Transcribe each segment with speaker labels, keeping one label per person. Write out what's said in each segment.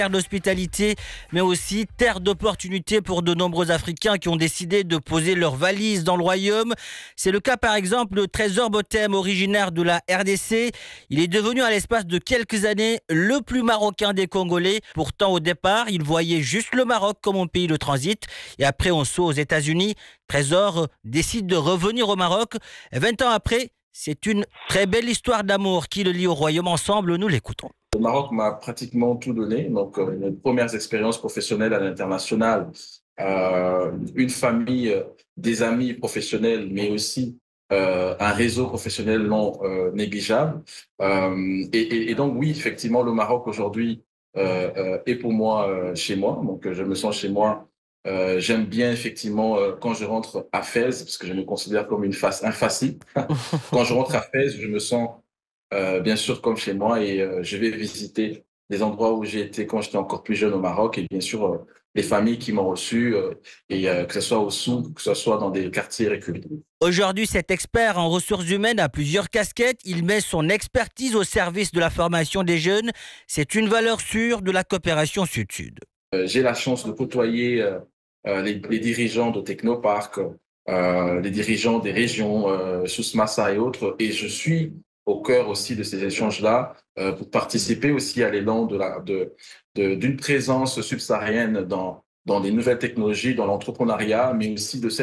Speaker 1: terre d'hospitalité, mais aussi terre d'opportunité pour de nombreux Africains qui ont décidé de poser leurs valises dans le royaume. C'est le cas par exemple de Trésor Botem, originaire de la RDC. Il est devenu à l'espace de quelques années le plus marocain des Congolais. Pourtant au départ, il voyait juste le Maroc comme un pays de transit. Et après on saute aux États-Unis. Trésor décide de revenir au Maroc. 20 ans après, c'est une très belle histoire d'amour qui le lie au royaume. Ensemble, nous l'écoutons.
Speaker 2: Le Maroc m'a pratiquement tout donné, donc mes premières expériences professionnelles à l'international, une famille, des amis professionnels, mais aussi un réseau professionnel non négligeable. Et donc oui, effectivement, le Maroc aujourd'hui est pour moi chez moi, donc je me sens chez moi. J'aime bien effectivement quand je rentre à Fès, parce que je me considère comme un Fassi. Quand je rentre à Fès, je me sens bien sûr comme chez moi et je vais visiter les endroits où j'ai été quand j'étais encore plus jeune au Maroc et bien sûr les familles qui m'ont reçu et que ce soit au souk, que ce soit dans des quartiers reculés.
Speaker 1: Aujourd'hui, cet expert en ressources humaines a plusieurs casquettes. Il met son expertise au service de la formation des jeunes. C'est une valeur sûre de la coopération Sud-Sud.
Speaker 2: J'ai la chance de côtoyer les dirigeants de Technopark, les dirigeants des régions, Sousmassa et autres, et je suis au cœur aussi de ces échanges-là pour participer aussi à l'élan d'une présence subsaharienne dans les nouvelles technologies, dans l'entrepreneuriat, mais aussi de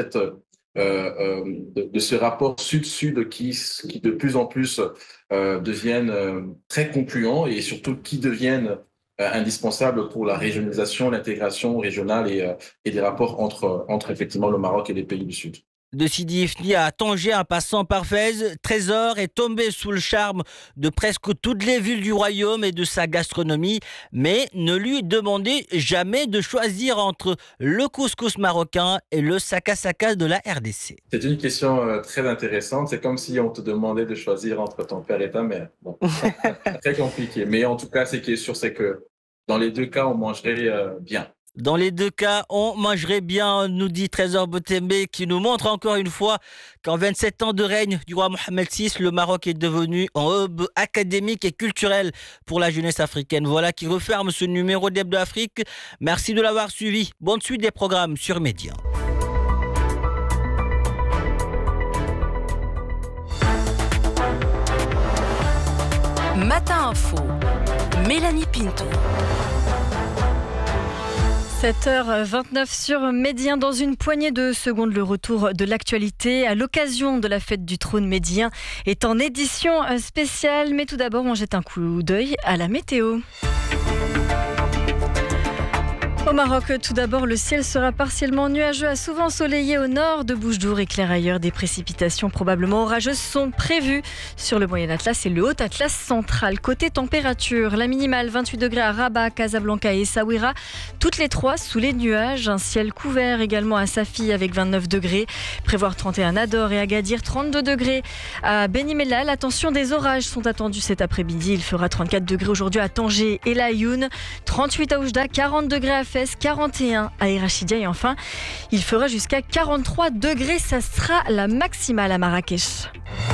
Speaker 2: ce rapport sud-sud qui de plus en plus deviennent très concluants et surtout qui deviennent indispensables pour la régionalisation, l'intégration régionale et des rapports entre effectivement le Maroc et les pays du Sud.
Speaker 1: De Sidi Ifni à Tanger, en passant par Fès, Trésor est tombé sous le charme de presque toutes les villes du royaume et de sa gastronomie, mais ne lui demandez jamais de choisir entre le couscous marocain et le saka-saka de la RDC.
Speaker 2: C'est une question très intéressante. C'est comme si on te demandait de choisir entre ton père et ta mère. Bon. Très compliqué. Mais en tout cas, ce qui est sûr, c'est que dans les deux cas, on mangerait bien.
Speaker 1: Dans les deux cas, on mangerait bien, nous dit Trésor Botembe, qui nous montre encore une fois qu'en 27 ans de règne du roi Mohamed VI, le Maroc est devenu un hub académique et culturel pour la jeunesse africaine. Voilà qui referme ce numéro d'Hebdo Afrique. Merci de l'avoir suivi. Bonne suite des programmes sur Média.
Speaker 3: Matin Info, Mélanie Pinto.
Speaker 4: 7h29 sur Médien. Dans une poignée de secondes, le retour de l'actualité à l'occasion de la fête du trône Médien est en édition spéciale. Mais tout d'abord, on jette un coup d'œil à la météo. Au Maroc, tout d'abord, le ciel sera partiellement nuageux à souvent ensoleillé au nord de Boujdour et clair ailleurs. Des précipitations probablement orageuses sont prévues sur le Moyen Atlas et le Haut Atlas central. Côté température, la minimale 28 degrés à Rabat, Casablanca et Essaouira, toutes les trois sous les nuages. Un ciel couvert également à Safi avec 29 degrés. Prévoir 31 à Nador et Agadir, 32 degrés. À Beni Mellal, attention, des orages sont attendus cet après-midi. Il fera 34 degrés aujourd'hui à Tanger et Laayoune, 38 à Oujda, 40 degrés à Fès, 41 à Irachidia et enfin, il fera jusqu'à 43 degrés. Ça sera la maximale à Marrakech.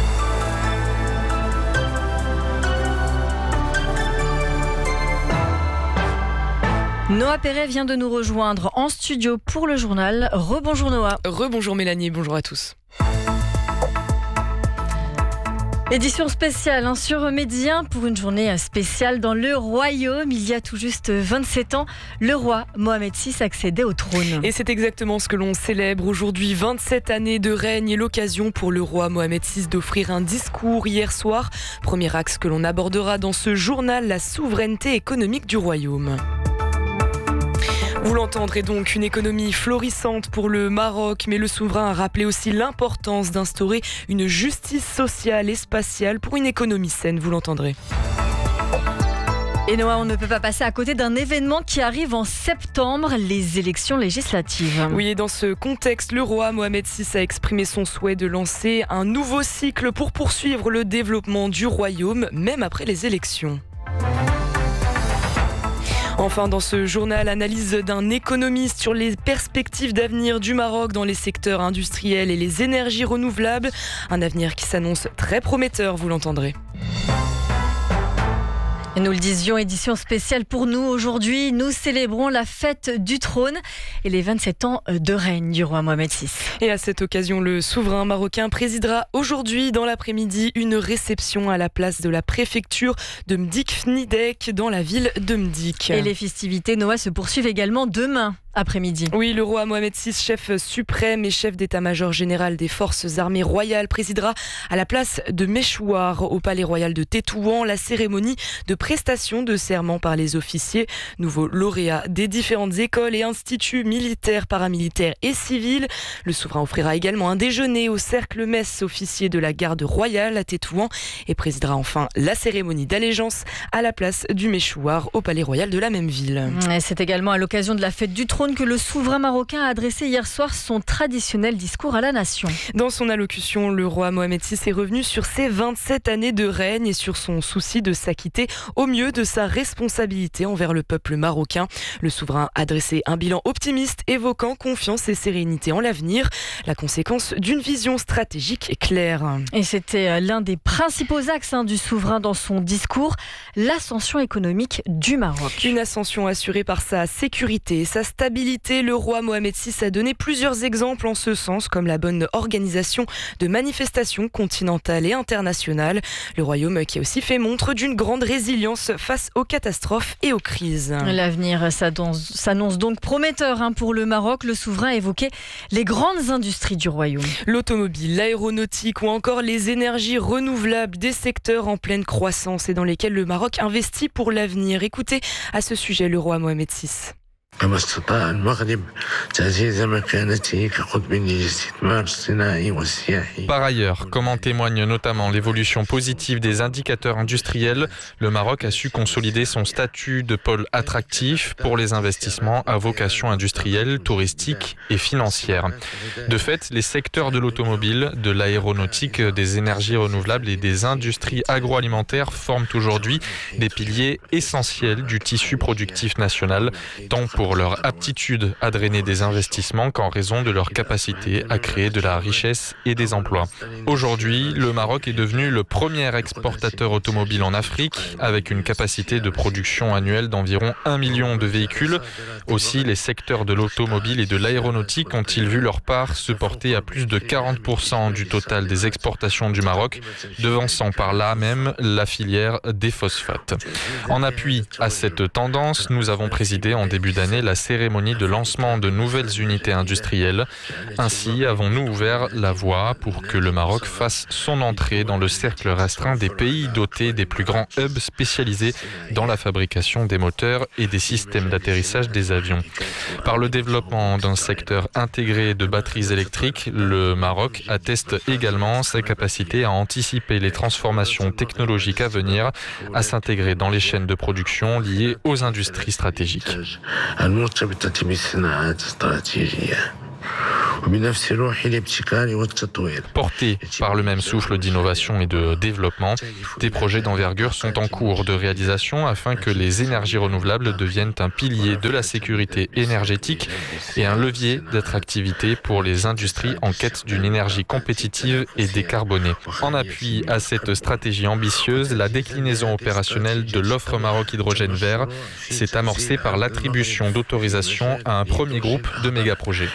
Speaker 4: Noah Perret vient de nous rejoindre en studio pour le journal. Rebonjour Noah.
Speaker 5: Rebonjour Mélanie, bonjour à tous.
Speaker 4: Édition spéciale sur Médien pour une journée spéciale dans le royaume. Il y a tout juste 27 ans, le roi Mohamed VI accédait au trône.
Speaker 5: Et c'est exactement ce que l'on célèbre aujourd'hui, 27 années de règne et l'occasion pour le roi Mohamed VI d'offrir un discours hier soir. Premier axe que l'on abordera dans ce journal, la souveraineté économique du royaume. Vous l'entendrez donc, une économie florissante pour le Maroc, mais le souverain a rappelé aussi l'importance d'instaurer une justice sociale et spatiale pour une économie saine, vous l'entendrez.
Speaker 4: Et Noah, on ne peut pas passer à côté d'un événement qui arrive en septembre, les élections législatives.
Speaker 5: Oui, et dans ce contexte, le roi Mohamed VI a exprimé son souhait de lancer un nouveau cycle pour poursuivre le développement du royaume, même après les élections. Enfin, dans ce journal, analyse d'un économiste sur les perspectives d'avenir du Maroc dans les secteurs industriels et les énergies renouvelables. Un avenir qui s'annonce très prometteur, vous l'entendrez.
Speaker 4: Et nous le disions, édition spéciale pour nous aujourd'hui. Nous célébrons la fête du trône et les 27 ans de règne du roi Mohamed VI.
Speaker 5: Et à cette occasion, le souverain marocain présidera aujourd'hui dans l'après-midi une réception à la place de la préfecture de Mdik-Fnidek dans la ville de Mdik.
Speaker 4: Et les festivités Noah se poursuivent également demain après-midi.
Speaker 5: Oui, le roi Mohamed VI, chef suprême et chef d'état-major général des forces armées royales, présidera à la place de Meshouar au palais royal de Tétouan la cérémonie de prestation de serment par les officiers, nouveaux lauréats des différentes écoles et instituts militaires, paramilitaires et civils. Le souverain offrira également un déjeuner au cercle messe officier de la garde royale à Tétouan et présidera enfin la cérémonie d'allégeance à la place du Meshouar au palais royal de la même ville.
Speaker 4: Et c'est également à l'occasion de la fête du trône que le souverain marocain a adressé hier soir son traditionnel discours à la nation.
Speaker 5: Dans son allocution, le roi Mohamed VI est revenu sur ses 27 années de règne et sur son souci de s'acquitter au mieux de sa responsabilité envers le peuple marocain. Le souverain a dressé un bilan optimiste, évoquant confiance et sérénité en l'avenir, la conséquence d'une vision stratégique claire.
Speaker 4: Et c'était l'un des principaux axes du souverain dans son discours, l'ascension économique du Maroc.
Speaker 5: Une ascension assurée par sa sécurité et sa stabilité. Le roi Mohamed VI a donné plusieurs exemples en ce sens, comme la bonne organisation de manifestations continentales et internationales. Le royaume qui a aussi fait montre d'une grande résilience face aux catastrophes et aux crises.
Speaker 4: L'avenir s'annonce donc prometteur pour le Maroc. Le souverain a évoqué les grandes industries du royaume.
Speaker 5: L'automobile, l'aéronautique ou encore les énergies renouvelables, des secteurs en pleine croissance et dans lesquels le Maroc investit pour l'avenir. Écoutez à ce sujet le roi Mohamed VI.
Speaker 6: Par ailleurs, comme en témoigne notamment l'évolution positive des indicateurs industriels, le Maroc a su consolider son statut de pôle attractif pour les investissements à vocation industrielle, touristique et financière. De fait, les secteurs de l'automobile, de l'aéronautique, des énergies renouvelables et des industries agroalimentaires forment aujourd'hui des piliers essentiels du tissu productif national, tant pour leur aptitude à drainer des investissements qu'en raison de leur capacité à créer de la richesse et des emplois. Aujourd'hui, le Maroc est devenu le premier exportateur automobile en Afrique, avec une capacité de production annuelle d'environ 1 million de véhicules. Aussi, les secteurs de l'automobile et de l'aéronautique ont-ils vu leur part se porter à plus de 40% du total des exportations du Maroc, devançant par là même la filière des phosphates. En appui à cette tendance, nous avons présidé en début d'année la cérémonie de lancement de nouvelles unités industrielles. Ainsi avons-nous ouvert la voie pour que le Maroc fasse son entrée dans le cercle restreint des pays dotés des plus grands hubs spécialisés dans la fabrication des moteurs et des systèmes d'atterrissage des avions. Par le développement d'un secteur intégré de batteries électriques, le Maroc atteste également sa capacité à anticiper les transformations technologiques à venir, à s'intégrer dans les chaînes de production liées aux industries stratégiques. Portés par le même souffle d'innovation et de développement, des projets d'envergure sont en cours de réalisation afin que les énergies renouvelables deviennent un pilier de la sécurité énergétique et un levier d'attractivité pour les industries en quête d'une énergie compétitive et décarbonée. En appui à cette stratégie ambitieuse, la déclinaison opérationnelle de l'offre Maroc Hydrogène Vert s'est amorcée par l'attribution d'autorisation à un premier groupe de mégaprojets.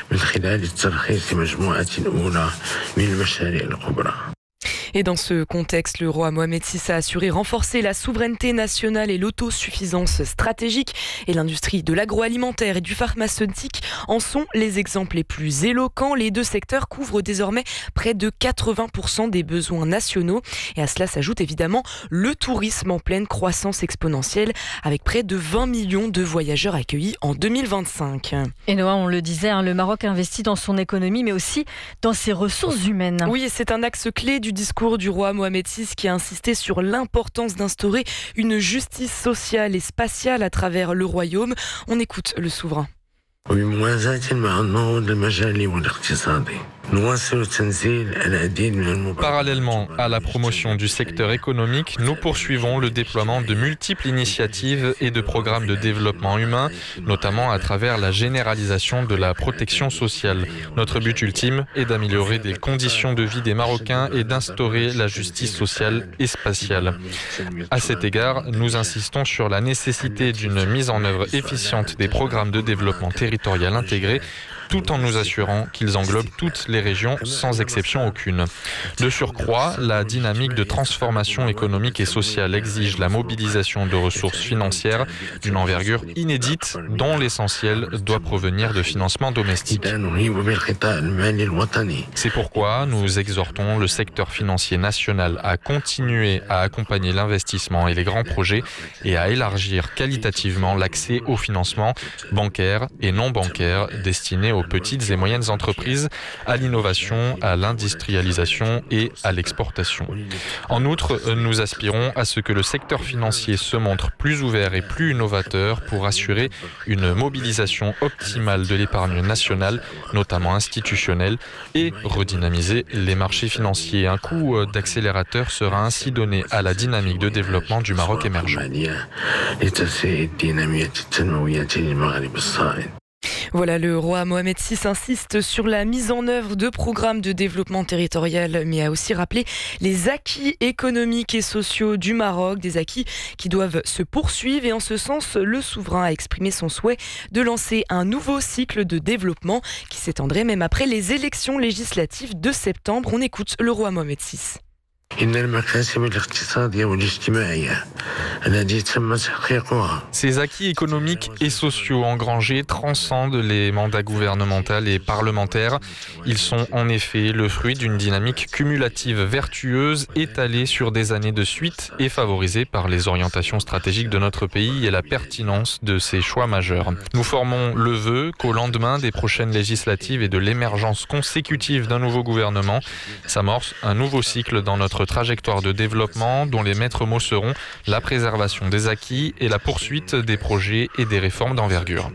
Speaker 5: Et dans ce contexte, le roi Mohamed VI a assuré renforcer la souveraineté nationale et l'autosuffisance stratégique. Et l'industrie de l'agroalimentaire et du pharmaceutique en sont les exemples les plus éloquents. Les deux secteurs couvrent désormais près de 80% des besoins nationaux. Et à cela s'ajoute évidemment le tourisme en pleine croissance exponentielle, avec près de 20 millions de voyageurs accueillis en 2025.
Speaker 4: Et Noah, on le disait, le Maroc investit dans son économie, mais aussi dans ses ressources humaines.
Speaker 5: Oui, et c'est un axe clé du discours du roi Mohamed VI qui a insisté sur l'importance d'instaurer une justice sociale et spatiale à travers le royaume. On écoute le souverain.
Speaker 6: Parallèlement à la promotion du secteur économique, nous poursuivons le déploiement de multiples initiatives et de programmes de développement humain, notamment à travers la généralisation de la protection sociale. Notre but ultime est d'améliorer les conditions de vie des Marocains et d'instaurer la justice sociale et spatiale. À cet égard, nous insistons sur la nécessité d'une mise en œuvre efficiente des programmes de développement territorial intégrés, tout en nous assurant qu'ils englobent toutes les régions sans exception aucune. De surcroît, la dynamique de transformation économique et sociale exige la mobilisation de ressources financières d'une envergure inédite dont l'essentiel doit provenir de financements domestiques. C'est pourquoi nous exhortons le secteur financier national à continuer à accompagner l'investissement et les grands projets et à élargir qualitativement l'accès au financement bancaire et non bancaire destiné aux petites et moyennes entreprises, à l'innovation, à l'industrialisation et à l'exportation. En outre, nous aspirons à ce que le secteur financier se montre plus ouvert et plus innovateur pour assurer une mobilisation optimale de l'épargne nationale, notamment institutionnelle, et redynamiser les marchés financiers. Un coup d'accélérateur sera ainsi donné à la dynamique de développement du Maroc émergent.
Speaker 5: Voilà, le roi Mohamed VI insiste sur la mise en œuvre de programmes de développement territorial, mais a aussi rappelé les acquis économiques et sociaux du Maroc, des acquis qui doivent se poursuivre. Et en ce sens, le souverain a exprimé son souhait de lancer un nouveau cycle de développement qui s'étendrait même après les élections législatives de septembre. On écoute le roi Mohamed VI.
Speaker 6: Ces acquis économiques et sociaux engrangés transcendent les mandats gouvernementaux et parlementaires. Ils sont en effet le fruit d'une dynamique cumulative vertueuse étalée sur des années de suite et favorisée par les orientations stratégiques de notre pays et la pertinence de ses choix majeurs. Nous formons le vœu qu'au lendemain des prochaines législatives et de l'émergence consécutive d'un nouveau gouvernement, s'amorce un nouveau cycle dans notre trajectoire de développement dont les maîtres mots seront la préservation des acquis et la poursuite des projets et des réformes d'envergure.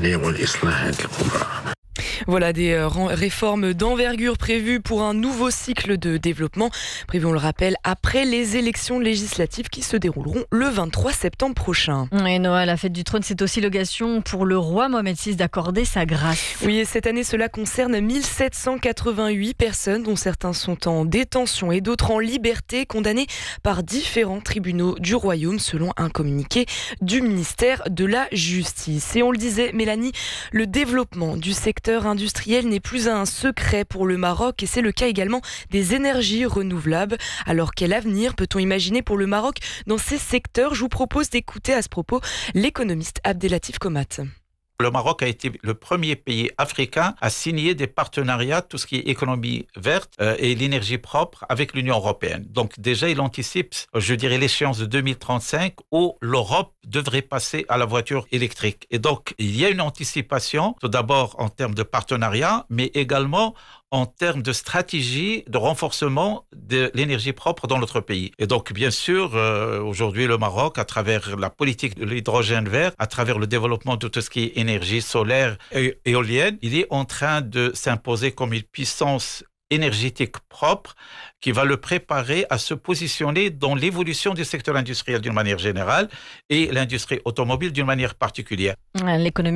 Speaker 5: Voilà des réformes d'envergure prévues pour un nouveau cycle de développement, prévu, on le rappelle, après les élections législatives qui se dérouleront le 23 septembre prochain.
Speaker 4: Et Noah, la fête du trône, c'est aussi l'occasion pour le roi Mohamed VI d'accorder sa grâce.
Speaker 5: Oui, et cette année, cela concerne 1788 personnes, dont certains sont en détention et d'autres en liberté, condamnées par différents tribunaux du royaume, selon un communiqué du ministère de la Justice. Et on le disait, Mélanie, le développement du secteur industriel n'est plus un secret pour le Maroc et c'est le cas également des énergies renouvelables. Alors quel avenir peut-on imaginer pour le Maroc dans ces secteurs ? Je vous propose d'écouter à ce propos l'économiste Abdelatif Komat.
Speaker 7: Le Maroc a été le premier pays africain à signer des partenariats, tout ce qui est économie verte et l'énergie propre avec l'Union européenne. Donc déjà, il anticipe, je dirais, l'échéance de 2035 où l'Europe devrait passer à la voiture électrique. Et donc, il y a une anticipation, tout d'abord en termes de partenariat, mais également en termes de stratégie de renforcement de l'énergie propre dans notre pays. Et donc, bien sûr, aujourd'hui, le Maroc, à travers la politique de l'hydrogène vert, à travers le développement de tout ce qui est énergie solaire et éolienne, il est en train de s'imposer comme une puissance énergétique propre qui va le préparer à se positionner dans l'évolution du secteur industriel d'une manière générale et l'industrie automobile d'une manière particulière.
Speaker 4: L'économie